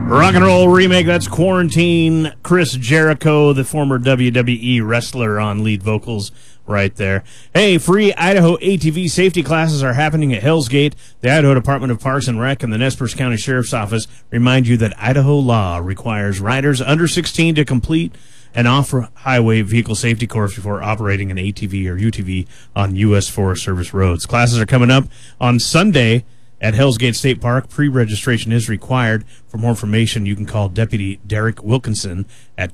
Rock and roll remake, that's Quarantine. Chris Jericho, the former WWE wrestler, on lead vocals right there. Hey, free Idaho ATV safety classes are happening at Hell's Gate. The Idaho Department of Parks and Rec and the Nez Perce County Sheriff's Office remind you that Idaho law requires riders under 16 to complete an off-highway vehicle safety course before operating an ATV or UTV on U.S. Forest Service roads. Classes are coming up on Sunday at Hell's Gate State Park. Pre-registration is required. For more information, you can call Deputy Derek Wilkinson at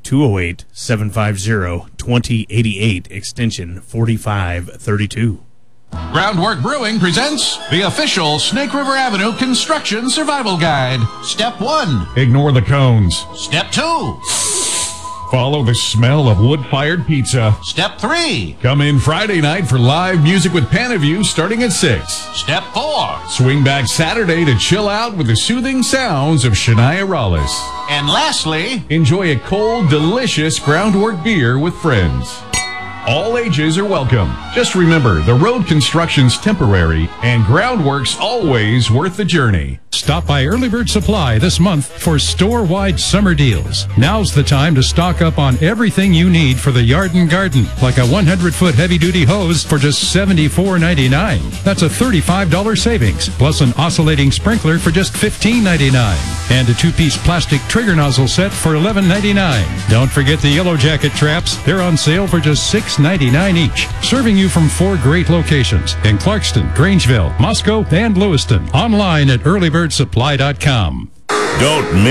208-750-2088, extension 4532. Groundwork Brewing presents the official Snake River Avenue Construction Survival Guide. Step 1. Ignore the cones. Step 2. Follow the smell of wood-fired pizza. Step 3. Come in Friday night for live music with Panaview starting at 6. Step 4. Swing back Saturday to chill out with the soothing sounds of Shania Rollis. And lastly, enjoy a cold, delicious Groundwork beer with friends. All ages are welcome. Just remember, the road construction's temporary and Groundwork's always worth the journey. Stop by Early Bird Supply this month for store-wide summer deals. Now's the time to stock up on everything you need for the yard and garden, like a 100-foot heavy-duty hose for just $74.99. That's a $35 savings, plus an oscillating sprinkler for just $15.99. And a 2-piece plastic trigger nozzle set for $11.99. Don't forget the Yellow Jacket traps. They're on sale for just $6.99 each. Serving you from 4 great locations in Clarkston, Grangeville, Moscow, and Lewiston. Online at earlybirdsupply.com. Don't miss